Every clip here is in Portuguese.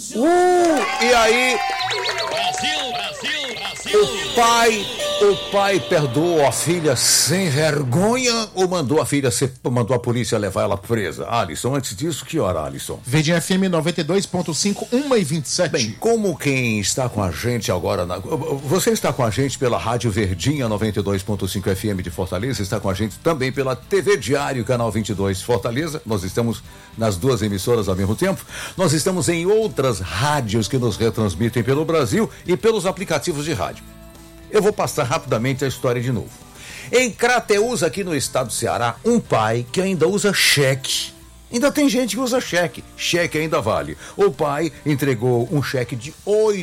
E aí, o pai perdoou a filha sem vergonha ou mandou a polícia levar ela presa? Alisson, antes disso, que hora, Alisson? Verdinha FM 92.5, 1h27. Bem, como quem está com a gente agora, você está com a gente pela Rádio Verdinha 92.5 FM de Fortaleza, está com a gente também pela TV Diário, canal 22 Fortaleza. Nós estamos nas duas emissoras ao mesmo tempo. Nós estamos em outras rádios que nos retransmitem pelo Brasil e pelos aplicativos de rádio. Eu vou passar rapidamente a história de novo. Em Crateús, aqui no estado do Ceará, um pai que ainda usa cheque. Ainda tem gente que usa cheque. Cheque ainda vale. O pai entregou um cheque de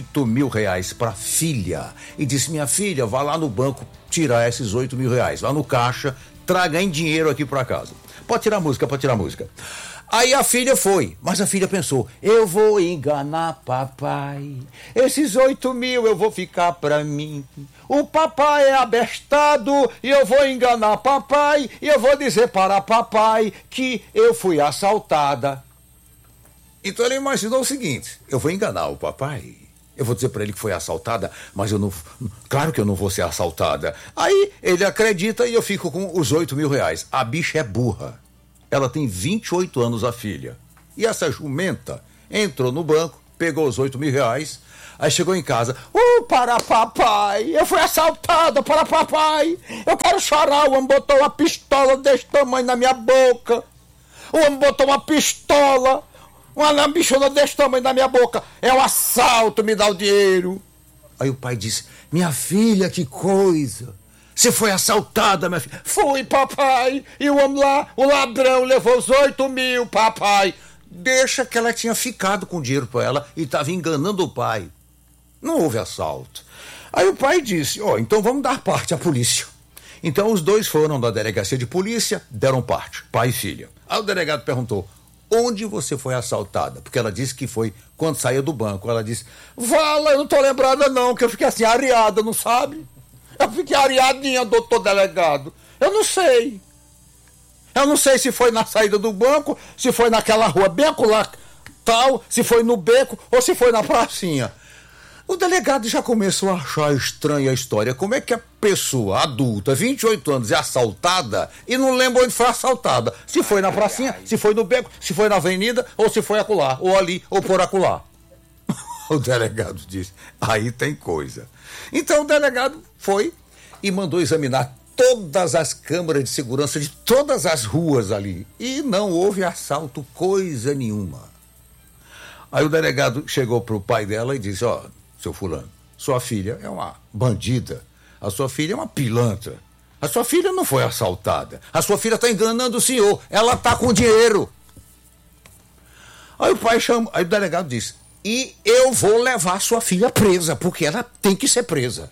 R$8.000 para a filha e disse: minha filha, vá lá no banco tirar esses R$8.000. Lá no caixa, traga em dinheiro aqui para casa. Pode tirar música, pode tirar música. Aí a filha foi, mas a filha pensou: eu vou enganar papai, esses 8.000 eu vou ficar pra mim. O papai é abestado e eu vou enganar papai e eu vou dizer para papai que eu fui assaltada. Então ela imaginou o seguinte: eu vou enganar o papai, eu vou dizer para ele que foi assaltada, mas eu não, claro que eu não vou ser assaltada. Aí ele acredita e eu fico com os R$8.000. A bicha é burra. Ela tem 28 anos, a filha. E essa jumenta entrou no banco, pegou os R$8.000, aí chegou em casa: para papai, eu fui assaltada, para papai, eu quero chorar. O homem botou uma pistola desse tamanho na minha boca. O homem botou uma pistola, uma lambichona desse tamanho na minha boca. É um assalto, me dá o dinheiro. Aí o pai disse: minha filha, que coisa. Você foi assaltada, minha filha? Fui, papai. E o homem lá, o ladrão, levou os 8.000, papai. Deixa que ela tinha ficado com dinheiro para ela e estava enganando o pai. Não houve assalto. Aí o pai disse: então vamos dar parte à polícia. Então os dois foram da delegacia de polícia, deram parte, pai e filha. Aí o delegado perguntou: onde você foi assaltada? Porque ela disse que foi quando saía do banco. Ela disse: vala, eu não tô lembrada não, que eu fiquei assim, areada, não sabe? Eu fiquei areadinha, doutor delegado. Eu não sei. Eu não sei se foi na saída do banco, se foi naquela rua beco lá, tal, se foi no beco ou se foi na pracinha. O delegado já começou a achar estranha a história. Como é que a pessoa adulta, 28 anos, é assaltada e não lembra onde foi assaltada? Se foi na pracinha, se foi no beco, se foi na avenida ou se foi acolá, ou ali, ou por acolá. O delegado disse: aí tem coisa. Então o delegado foi e mandou examinar todas as câmeras de segurança de todas as ruas ali. E não houve assalto, coisa nenhuma. Aí o delegado chegou pro pai dela e disse: seu fulano, sua filha é uma bandida. A sua filha é uma pilantra. A sua filha não foi assaltada. A sua filha está enganando o senhor. Ela está com dinheiro. Aí o pai chamou, aí o delegado disse: e eu vou levar sua filha presa, porque ela tem que ser presa.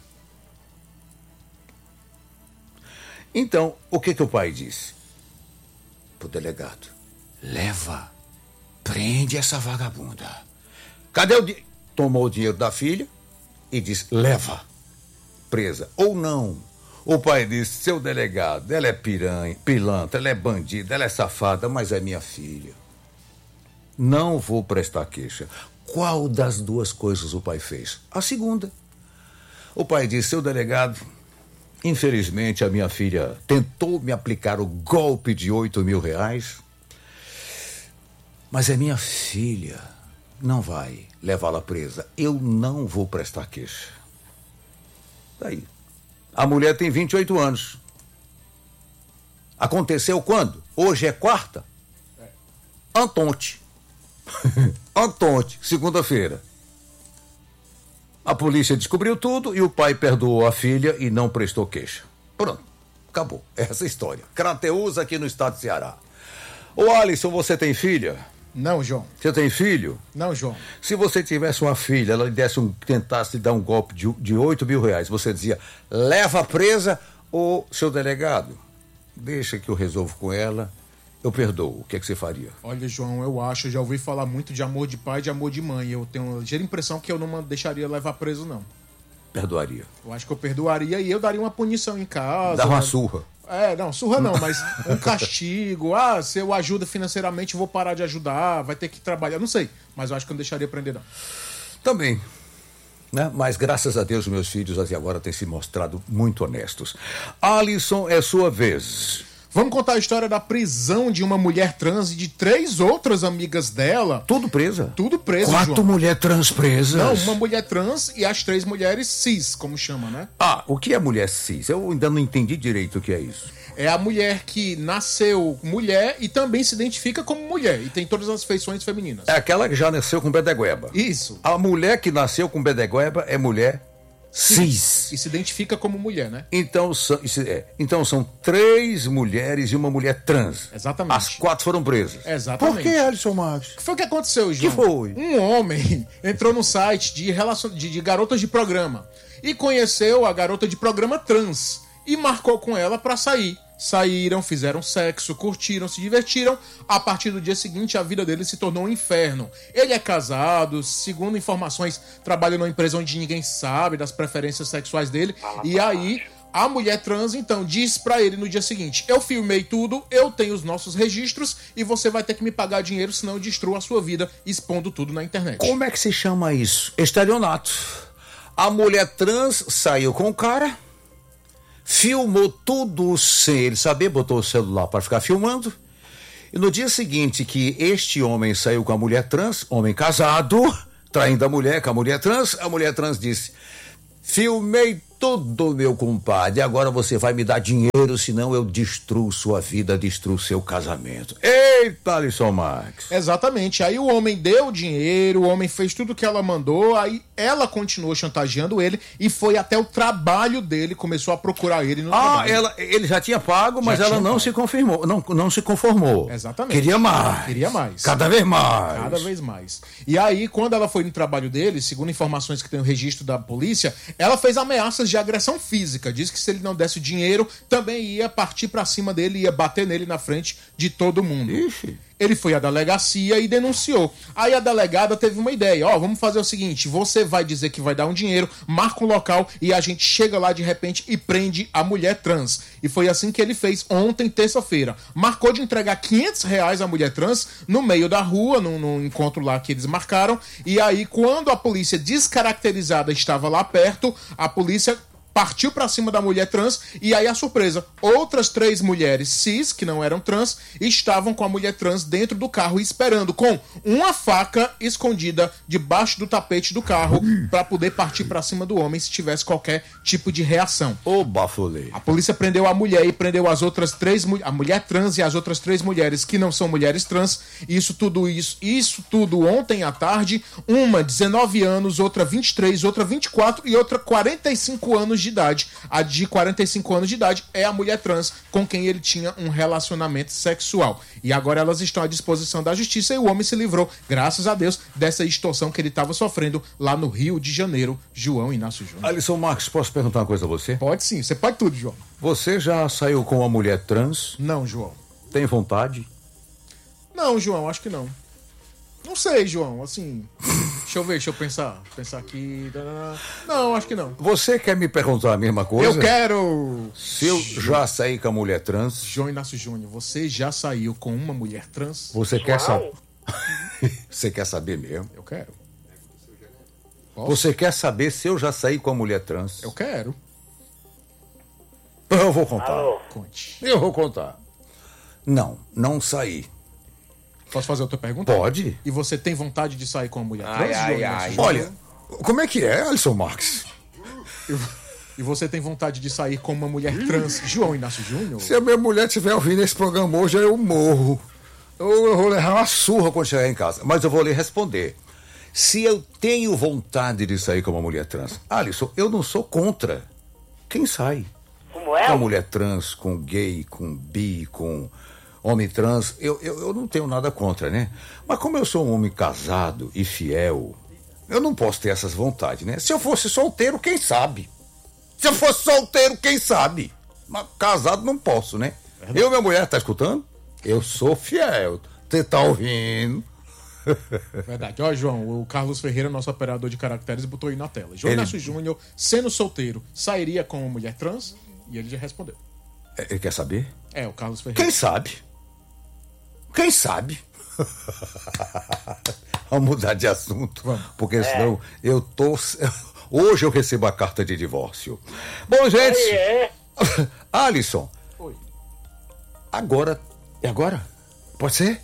Então, o que o pai disse pro delegado? Leva, prende essa vagabunda. Cadê o dinheiro? Tomou o dinheiro da filha e disse: leva, presa. Ou não. O pai disse: seu delegado, ela é pilantra, ela é bandida, ela é safada, mas é minha filha. Não vou prestar queixa. Qual das duas coisas o pai fez? A segunda. O pai disse: seu delegado, infelizmente a minha filha tentou me aplicar o golpe de R$8.000, mas é minha filha, não vai levá-la presa. Eu não vou prestar queixa. Daí. A mulher tem 28 anos. Aconteceu quando? Hoje é quarta? Antonte. Antonte, segunda-feira. A polícia descobriu tudo e o pai perdoou a filha e não prestou queixa. Pronto, acabou. Essa é a história. Crateús, aqui no estado de Ceará. Ô Alisson, você tem filha? Não, João. Você tem filho? Não, João. Se você tivesse uma filha, ela tentasse dar um golpe de R$8.000, você dizia: leva presa, ou seu delegado, deixa que eu resolvo com ela, eu perdoo. O que é que você faria? Olha, João, eu já ouvi falar muito de amor de pai e de amor de mãe. Eu tenho uma ligeira impressão que eu não deixaria levar preso, não. Perdoaria. Eu acho que eu perdoaria e eu daria uma punição em casa. Dá uma surra. Não, surra não, mas um castigo. Se eu ajudo financeiramente, eu vou parar de ajudar, vai ter que trabalhar. Não sei, mas eu acho que eu não deixaria prender, não. Também. Né? Mas graças a Deus, meus filhos até agora têm se mostrado muito honestos. Alisson, é sua vez. Vamos contar a história da prisão de uma mulher trans e de 3 outras amigas dela. Tudo presa? Tudo preso, 4 mulheres trans presas? Não, uma mulher trans e as 3 mulheres cis, como chama, né? O que é mulher cis? Eu ainda não entendi direito o que é isso. É a mulher que nasceu mulher e também se identifica como mulher. E tem todas as feições femininas. É aquela que já nasceu com bedegueba. Isso. A mulher que nasceu com bedegueba é mulher cis. E se identifica como mulher, né? Então são 3 mulheres e uma mulher trans. Exatamente. As 4 foram presas. Exatamente. Por que, Alisson Marques? O que foi que aconteceu, João? Que foi? Um homem entrou no site de garotas de programa e conheceu a garota de programa trans e marcou com ela pra sair. Saíram, fizeram sexo, curtiram, se divertiram. A partir do dia seguinte, a vida dele se tornou um inferno. Ele é casado, segundo informações, trabalha numa empresa onde ninguém sabe das preferências sexuais dele. E aí, a mulher trans, então, diz pra ele no dia seguinte: eu filmei tudo, eu tenho os nossos registros e você vai ter que me pagar dinheiro, senão eu destruo a sua vida expondo tudo na internet. Como é que se chama isso? Estelionato. A mulher trans saiu com o cara, filmou tudo sem ele saber, botou o celular para ficar filmando. E no dia seguinte que este homem saiu com a mulher trans, homem casado, traindo a mulher com a mulher trans disse: filmei tudo, meu compadre, agora você vai me dar dinheiro, senão eu destruo sua vida, destruo seu casamento. Eita, Alisson Marques. Exatamente, aí o homem deu dinheiro, o homem fez tudo que ela mandou, aí ela continuou chantageando ele e foi até o trabalho dele, começou a procurar ele no trabalho. Ele já tinha pago, mas ela não se confirmou, não se conformou. Exatamente. Queria mais. Cada vez mais. E aí, quando ela foi no trabalho dele, segundo informações que tem o registro da polícia, ela fez ameaças de agressão física. Diz que se ele não desse o dinheiro, também ia partir pra cima dele, ia bater nele na frente de todo mundo. Ixi. Ele foi à delegacia e denunciou. Aí a delegada teve uma ideia. Vamos fazer o seguinte, você vai dizer que vai dar um dinheiro, marca um local e a gente chega lá de repente e prende a mulher trans. E foi assim que ele fez ontem, terça-feira. Marcou de entregar R$500 à mulher trans no meio da rua, num encontro lá que eles marcaram. E aí, quando a polícia descaracterizada estava lá perto, a polícia partiu pra cima da mulher trans e aí a surpresa, outras 3 mulheres cis, que não eram trans, estavam com a mulher trans dentro do carro esperando, com uma faca escondida debaixo do tapete do carro pra poder partir pra cima do homem se tivesse qualquer tipo de reação. Ô, bafolê. A polícia prendeu a mulher e prendeu as outras 3 a mulher trans e as outras 3 mulheres que não são mulheres trans. Isso tudo ontem à tarde, uma 19 anos, outra 23, outra 24 e outra 45 anos de idade. A de 45 anos de idade é a mulher trans com quem ele tinha um relacionamento sexual. E agora elas estão à disposição da justiça e o homem se livrou, graças a Deus, dessa extorsão que ele estava sofrendo lá no Rio de Janeiro. João Inácio Júnior. Alisson Marques, posso perguntar uma coisa a você? Pode sim, você pode tudo, João. Você já saiu com uma mulher trans? Não, João. Tem vontade? Não, João, acho que não. Não sei, João, assim... deixa eu pensar aqui... Não, acho que não. Você quer me perguntar a mesma coisa? Eu quero! Se eu já saí com a mulher trans... João Inácio Júnior, você já saiu com uma mulher trans? Você quer saber? Você quer saber mesmo? Eu quero. Posso? Você quer saber se eu já saí com a mulher trans? Eu quero. Eu vou contar. Conte. Eu vou contar. Não saí. Posso fazer outra pergunta? Pode. E você tem vontade de sair com uma mulher trans? Olha, como é que é, Alisson Marques? E você tem vontade de sair com uma mulher trans, João Inácio Júnior? Se a minha mulher estiver ouvindo esse programa hoje, eu morro. Eu vou levar uma surra quando chegar em casa. Mas eu vou lhe responder. Se eu tenho vontade de sair com uma mulher trans, Alisson, eu não sou contra. Quem sai? Como é? Com mulher trans, com gay, com bi, com homem trans, eu não tenho nada contra, né? Mas como eu sou um homem casado e fiel, eu não posso ter essas vontades, né? Se eu fosse solteiro, quem sabe? Se eu fosse solteiro, quem sabe? Mas casado não posso, né? Eu, minha mulher, tá escutando? Eu sou fiel. Você tá ouvindo? Verdade. Ó, João, o Carlos Ferreira, nosso operador de caracteres, botou aí na tela. João Inácio Júnior, sendo solteiro, sairia com uma mulher trans? E ele já respondeu. Quer saber? O Carlos Ferreira. Quem sabe? Vamos mudar de assunto. Porque senão eu tô... Hoje eu recebo a carta de divórcio. Bom, gente... Alisson. Oi. Agora... É agora? Pode ser?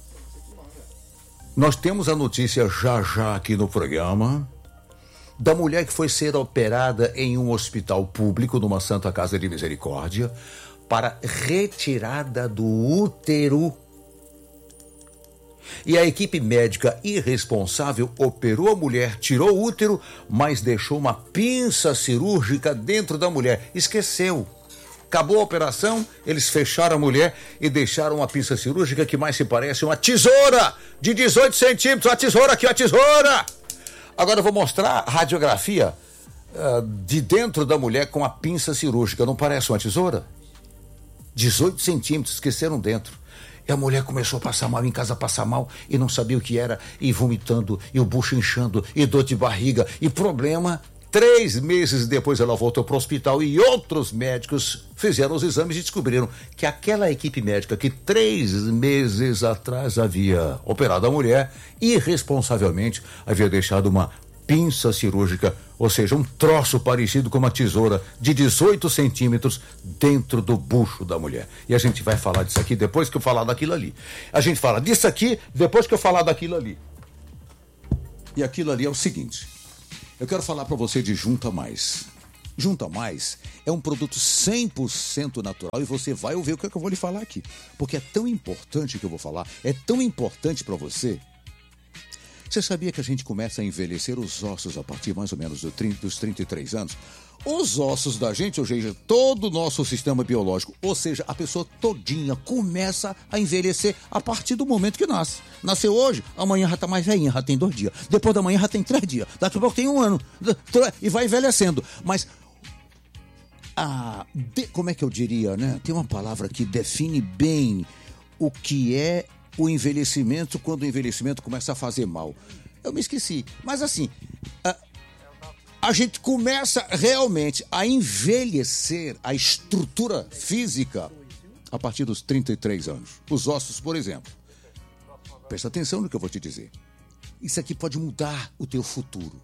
Nós temos a notícia já aqui no programa da mulher que foi ser operada em um hospital público, numa Santa Casa de Misericórdia, para retirada do útero. E a equipe médica irresponsável operou a mulher, tirou o útero, mas deixou uma pinça cirúrgica dentro da mulher. Esqueceu. Acabou a operação, eles fecharam a mulher e deixaram uma pinça cirúrgica que mais se parece uma tesoura de 18 centímetros. A tesoura aqui, a tesoura! Agora eu vou mostrar a radiografia de dentro da mulher com a pinça cirúrgica. Não parece uma tesoura? 18 centímetros, esqueceram dentro. E a mulher começou a passar mal, em casa passar mal, e não sabia o que era, e vomitando, e o bucho inchando, e dor de barriga, e problema. 3 meses depois ela voltou para o hospital e outros médicos fizeram os exames e descobriram que aquela equipe médica que 3 meses atrás havia operado a mulher, irresponsavelmente havia deixado uma pinça cirúrgica, ou seja, um troço parecido com uma tesoura de 18 centímetros dentro do bucho da mulher. E a gente vai falar disso aqui depois que eu falar daquilo ali. A gente fala disso aqui depois que eu falar daquilo ali. E aquilo ali é o seguinte: eu quero falar para você de Junta Mais. Junta Mais é um produto 100% natural e você vai ouvir o que eu vou lhe falar aqui. Porque é tão importante o que eu vou falar, é tão importante para você. Você sabia que a gente começa a envelhecer os ossos a partir mais ou menos dos 33 anos? Os ossos da gente, ou seja, todo o nosso sistema biológico, ou seja, a pessoa todinha começa a envelhecer a partir do momento que nasce. Nasceu hoje, amanhã já tá mais velhinha, já tem 2 dias. Depois da manhã já tem 3 dias. Daqui a pouco tem 1 ano. E vai envelhecendo. Mas, como é que eu diria, né? Tem uma palavra que define bem o que é o envelhecimento quando o envelhecimento começa a fazer mal. Eu me esqueci. Mas assim... a gente começa realmente a envelhecer a estrutura física a partir dos 33 anos. Os ossos, por exemplo. Presta atenção no que eu vou te dizer. Isso aqui pode mudar o teu futuro.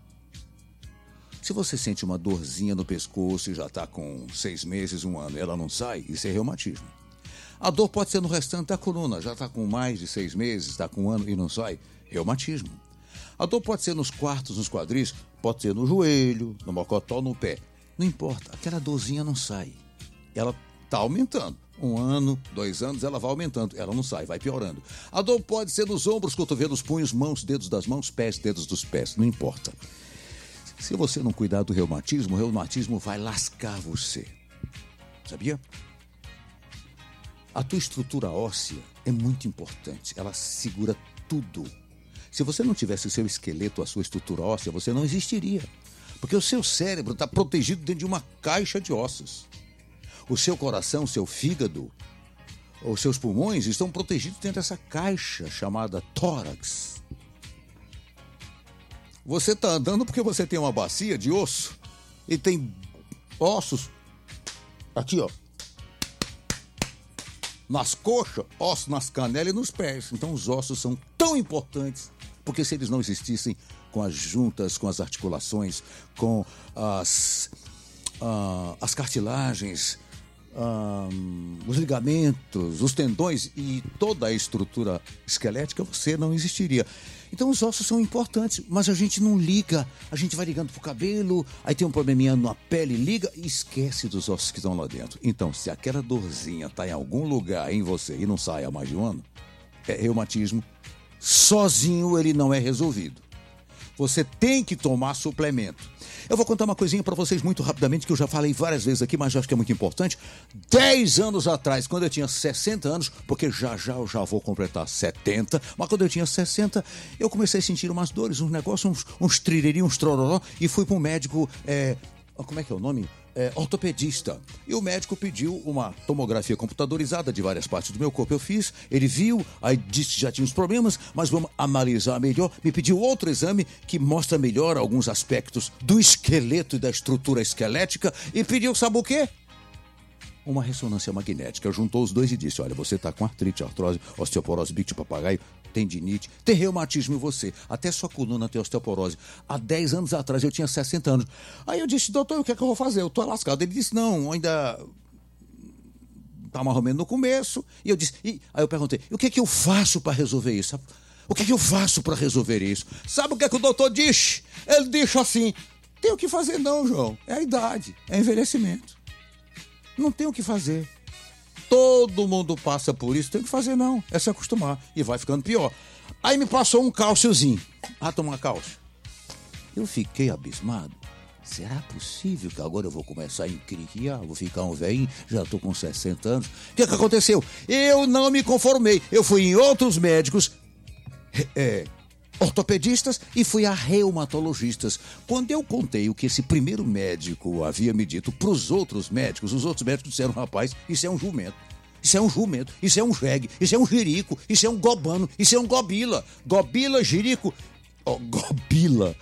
Se você sente uma dorzinha no pescoço e já está com 6 meses, 1 ano, ela não sai, isso é reumatismo. A dor pode ser no restante da coluna, já está com mais de 6 meses, está com 1 ano e não sai, reumatismo. A dor pode ser nos quartos, nos quadris, pode ser no joelho, no mocotó, no pé. Não importa, aquela dorzinha não sai. Ela está aumentando. 1 ano, 2 anos, ela vai aumentando. Ela não sai, vai piorando. A dor pode ser nos ombros, cotovelos, punhos, mãos, dedos das mãos, pés, dedos dos pés. Não importa. Se você não cuidar do reumatismo, o reumatismo vai lascar você. Sabia? A tua estrutura óssea é muito importante. Ela segura tudo. Se você não tivesse o seu esqueleto, a sua estrutura óssea, você não existiria. Porque o seu cérebro está protegido dentro de uma caixa de ossos. O seu coração, o seu fígado, os seus pulmões estão protegidos dentro dessa caixa chamada tórax. Você está andando porque você tem uma bacia de osso e tem ossos aqui, ó. Nas coxas, ossos nas canelas e nos pés. Então os ossos são tão importantes, porque se eles não existissem com as juntas, com as articulações, com as cartilagens, os ligamentos, os tendões e toda a estrutura esquelética, você não existiria. Então os ossos são importantes, mas a gente não liga. A gente vai ligando pro cabelo, aí tem um probleminha na pele, liga e esquece dos ossos que estão lá dentro. Então, se aquela dorzinha tá em algum lugar em você e não sai há mais de 1 ano, é reumatismo. Sozinho ele não é resolvido. Você tem que tomar suplemento. Eu vou contar uma coisinha para vocês muito rapidamente, que eu já falei várias vezes aqui, mas acho que é muito importante. 10 anos atrás, quando eu tinha 60 anos, porque já eu já vou completar 70, mas quando eu tinha 60, eu comecei a sentir umas dores, uns negócios, uns tririri, uns trororó, e fui para um médico, como é que é o nome? Ortopedista. E o médico pediu uma tomografia computadorizada de várias partes do meu corpo. Eu fiz, ele viu, aí disse que já tinha os problemas, mas vamos analisar melhor. Me pediu outro exame que mostra melhor alguns aspectos do esqueleto e da estrutura esquelética e pediu, sabe o quê? uma ressonância magnética. Juntou os dois e disse, olha, você está com artrite, artrose, osteoporose, bico de papagaio, tendinite, tem reumatismo em você, até sua coluna tem osteoporose. Há 10 anos atrás, eu tinha 60 anos. Aí eu disse, doutor, o que é que eu vou fazer? Eu tô lascado. Ele disse, não, ainda tá mais ou menos no começo. E eu disse, aí eu perguntei, o que é que eu faço para resolver isso? O que é que eu faço para resolver isso? Sabe o que é que o doutor disse? Ele disse assim, tem o que fazer não, João, é a idade, é envelhecimento. Não tem o que fazer. Todo mundo passa por isso, tem o que fazer não, é se acostumar e vai ficando pior. Aí me passou um cálciozinho, tomar cálcio. Eu fiquei abismado. Será possível que agora eu vou começar a encriquiar? Vou ficar um velhinho, já estou com 60 anos. O que aconteceu? Eu não me conformei. Eu fui em outros médicos, ortopedistas, e fui a reumatologistas. Quando eu contei o que esse primeiro médico havia me dito para os outros médicos disseram, rapaz, isso é um jumento. Isso é um jumento, isso é um jegue, isso é um jirico, isso é um gobano, isso é um gobila. Gobila, jirico, gobila.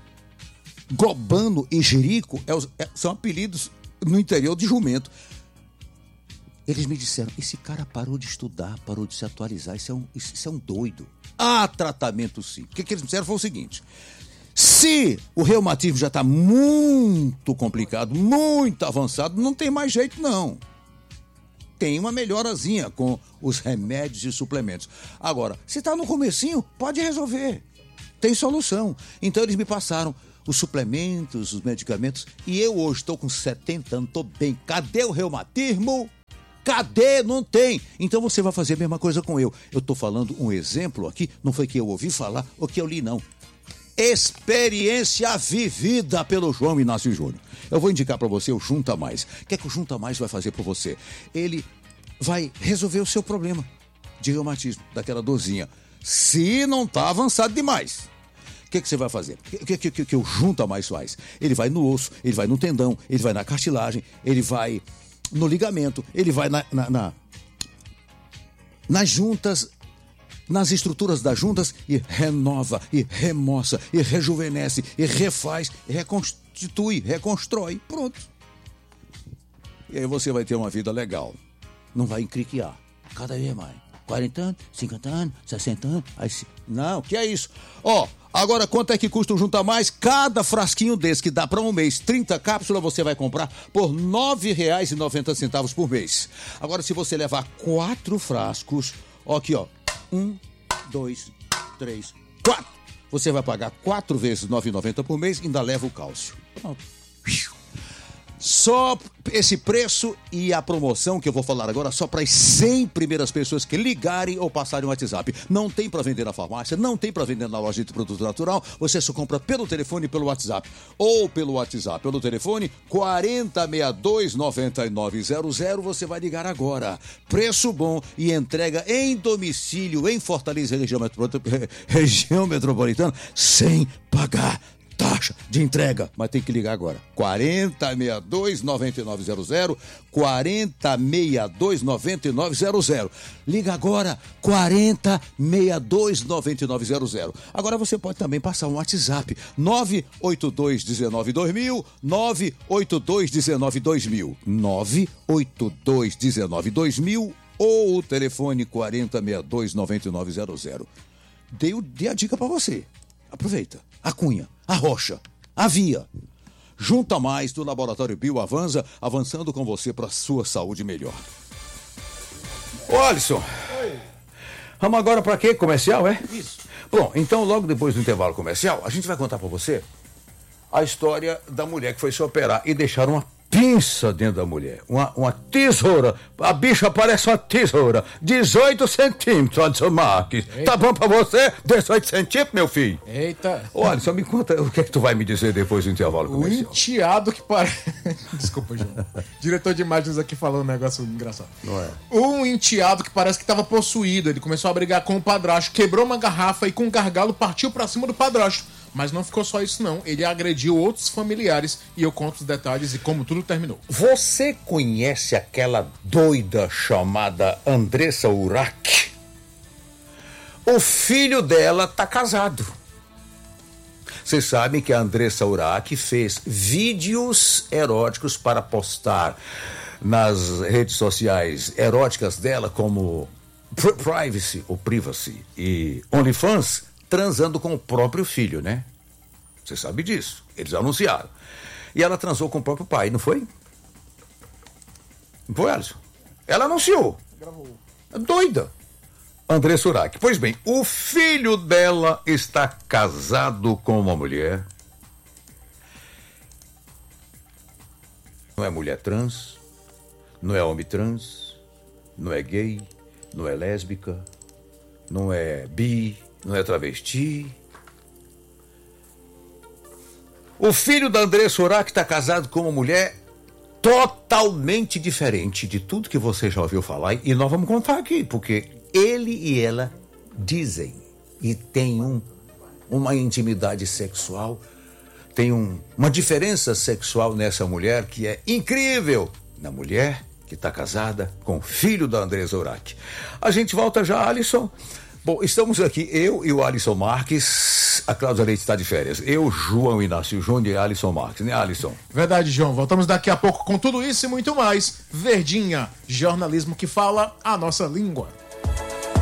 Gobano e jirico são apelidos no interior de jumento. Eles me disseram, esse cara parou de estudar, parou de se atualizar, isso é um doido. Há tratamento sim. O que eles me disseram foi o seguinte, se o reumatismo já está muito complicado, muito avançado, não tem mais jeito não. Tem uma melhorazinha com os remédios e suplementos. Agora, se está no comecinho, pode resolver. Tem solução. Então eles me passaram os suplementos, os medicamentos, e eu hoje estou com 70 anos, estou bem. Cadê o reumatismo? Cadê? Não tem. Então você vai fazer a mesma coisa com eu. Eu estou falando um exemplo aqui, não foi que eu ouvi falar ou que eu li, não. Experiência vivida pelo João Inácio Júnior. Eu vou indicar para você o Junta Mais. O que é que o Junta Mais vai fazer para você? Ele vai resolver o seu problema de reumatismo, daquela dorzinha. Se não está avançado demais. O que você vai fazer? O que o Junta Mais faz? Ele vai no osso, ele vai no tendão, ele vai na cartilagem, ele vai no ligamento, ele vai nas juntas, nas estruturas das juntas e renova, e remoça, e rejuvenesce, e refaz, e reconstitui, reconstrói. Pronto. E aí você vai ter uma vida legal. Não vai encriquiar. Cada vez mais. 40 anos, 50 anos, 60 anos. Aí, não, que é isso? Agora quanto é que custa o Junta Mais? Cada frasquinho desse que dá para um mês, 30 cápsulas, você vai comprar por R$ 9,90 por mês. Agora se você levar 4 frascos, aqui 1, 2, 3, 4. Você vai pagar 4 vezes R$ 9,90 por mês e ainda leva o cálcio. Pronto. Só esse preço e a promoção que eu vou falar agora só para as 100 primeiras pessoas que ligarem ou passarem o WhatsApp. Não tem para vender na farmácia, não tem para vender na loja de produto natural, você só compra pelo telefone e pelo WhatsApp. Ou pelo WhatsApp, pelo telefone 4062-9900, você vai ligar agora. Preço bom e entrega em domicílio em Fortaleza, região metropolitana, sem pagar taxa de entrega, mas tem que ligar agora. 4062-9900, 4062-9900. Liga agora, 4062-9900. Agora você pode também passar um WhatsApp, 982192000, 982192000, 982192000 ou o telefone 4062-9900. Dei a dica para você. Aproveita. A Cunha, a Rocha, a Via. Junta Mais do Laboratório Bioavanza, avançando com você para a sua saúde melhor. Ô Alisson. Oi. Vamos agora para quê? Comercial, é? Isso. Bom, então logo depois do intervalo comercial, a gente vai contar para você a história da mulher que foi se operar e deixaram uma pinça dentro da mulher, uma tesoura, a bicha parece uma tesoura, 18 centímetros, Marques. Tá bom pra você? 18 centímetros, meu filho? Eita. Olha, só me conta o que é que tu vai me dizer depois do intervalo comercial. O enteado que parece... Desculpa, João. Diretor de imagens aqui falou um negócio engraçado. Não é? Um enteado que parece que tava possuído, ele começou a brigar com o padrasto, quebrou uma garrafa e com um gargalo partiu pra cima do padrasto. Mas não ficou só isso não, ele agrediu outros familiares e eu conto os detalhes e como tudo terminou. Você conhece aquela doida chamada Andressa Urach? O filho dela tá casado. Vocês sabem que a Andressa Urach fez vídeos eróticos para postar nas redes sociais eróticas dela, como Privacy ou Privacy e OnlyFans, transando com o próprio filho, né? Você sabe disso. Eles anunciaram. E ela transou com o próprio pai, não foi? Não foi, Alisson? Ela anunciou. Gravou. Doida. André Surak. Pois bem, o filho dela está casado com uma mulher. Não é mulher trans, não é homem trans, não é gay, não é lésbica, não é bi, não é travesti. O filho da André Surak está casado com uma mulher totalmente diferente de tudo que você já ouviu falar. E nós vamos contar aqui, porque ele e ela dizem e tem uma intimidade sexual, tem uma diferença sexual nessa mulher que é incrível. Na mulher que está casada com o filho da André Surak. A gente volta já, Alisson. Bom, estamos aqui, eu e o Alisson Marques. A Cláudia Leite está de férias. Eu, João Inácio Júnior e Alisson Marques, né, Alisson? Verdade, João. Voltamos daqui a pouco com tudo isso e muito mais. Verdinha, jornalismo que fala a nossa língua.